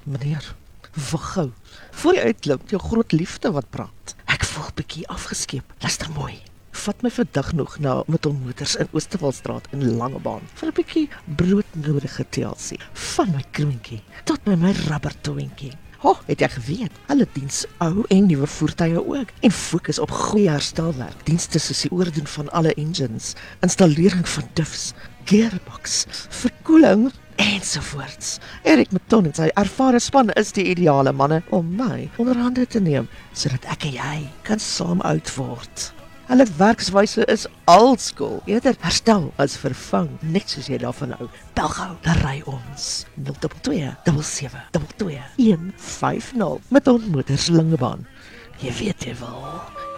Meneer, wag gou. Voor jy uitklim, jou groot liefde wat praat. Ek voel bietjie afgeskeep. Luister mooi. Vat my vandag nog na Mitton Motors in Oosterwaldstraat in Langebaan vir 'n bietjie broodnodige TLC. Van my kroontjie tot by my rubbertoentjie. Het jy geweet? Hulle diens ou en nuwe voertuie ook en fokus op goeie herstelwerk. Dienste soos die oordoen van alle engines, installering van diffs, gearbox, verkoeling ensovoorts. Erik Mitton en sy ervare span is die ideale manne om my onder hande te neem, sodat ek en jy kan saam oud word. Hulle werkswyse is oldschool, eerder herstel as vervang, net soos jy daarvan hou. Bel gou, dan ry ons 022 77 22 150 met Mitton Motors Langebaan. Jy weet jy wel.